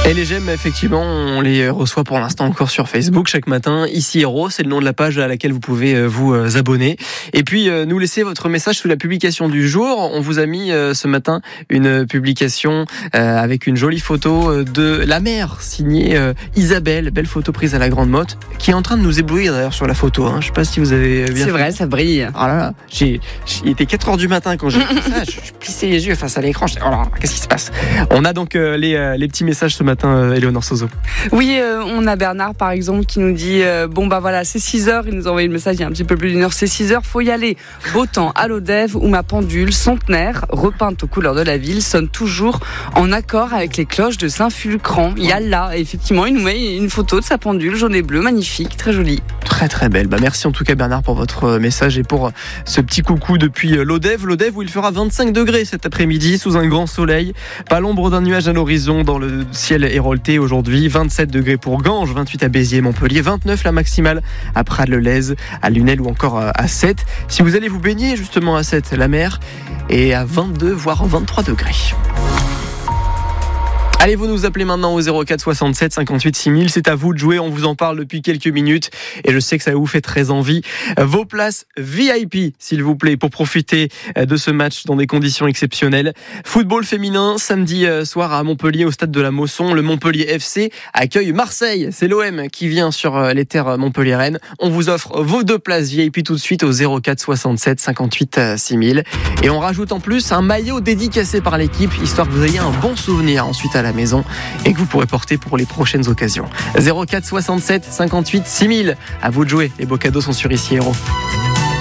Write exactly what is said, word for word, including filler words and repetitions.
Et les j'aime, effectivement, on les reçoit pour l'instant encore sur Facebook chaque matin. Ici Héros, c'est le nom de la page à laquelle vous pouvez vous abonner. Et puis, nous laisser votre message sous la publication du jour. On vous a mis ce matin une publication avec une jolie photo de la mer, signée Isabelle. Belle photo prise à la Grande Motte, qui est en train de nous éblouir d'ailleurs sur la photo. Hein. Je ne sais pas si vous avez bien C'est fait. vrai, ça brille. Oh là là, j'ai, il était quatre heures du matin quand j'ai fait ça. Je, je plissais les yeux face à l'écran. Je disais, oh là, qu'est-ce qui se passe? On a donc euh, les, euh, les petits messages ce matin. Matin, Éléonore Sozo. Oui, euh, on a Bernard par exemple qui nous dit euh, bon bah voilà, c'est six heures, il nous a envoyé le message il y a un petit peu plus d'une heure, c'est six heures, faut y aller. Beau temps à l'Odève où ma pendule centenaire, repeinte aux couleurs de la ville, sonne toujours en accord avec les cloches de Saint-Fulcran. Il y a là, effectivement, il nous met une photo de sa pendule jaune et bleu, magnifique, très jolie. Très très belle. Bah, merci en tout cas Bernard pour votre message et pour ce petit coucou depuis l'Odève. L'Odève où il fera vingt-cinq degrés cet après-midi sous un grand soleil. Pas l'ombre d'un nuage à l'horizon dans le ciel hérolté aujourd'hui. vingt-sept degrés pour Ganges, vingt-huit à Béziers et Montpellier, vingt-neuf la maximale à Prades-le-Lez, à Lunel ou encore à Sète. Si vous allez vous baigner justement à Sète, la mer est à vingt-deux voire vingt-trois degrés. Allez, vous nous appelez maintenant au zéro quatre soixante-sept cinquante-huit six mille. C'est à vous de jouer. On vous en parle depuis quelques minutes et je sais que ça vous fait très envie. Vos places V I P, s'il vous plaît, pour profiter de ce match dans des conditions exceptionnelles. Football féminin, samedi soir à Montpellier, au stade de la Mosson. Le Montpellier F C accueille Marseille. C'est l'O M qui vient sur les terres montpelliéraines. On vous offre vos deux places V I P tout de suite au zéro quatre soixante-sept cinquante-huit six mille. Et on rajoute en plus un maillot dédicacé par l'équipe, histoire que vous ayez un bon souvenir ensuite à la maison et que vous pourrez porter pour les prochaines occasions. zéro quatre soixante-sept cinquante-huit six mille. À vous de jouer, les beaux cadeaux sont sur Ici Héros.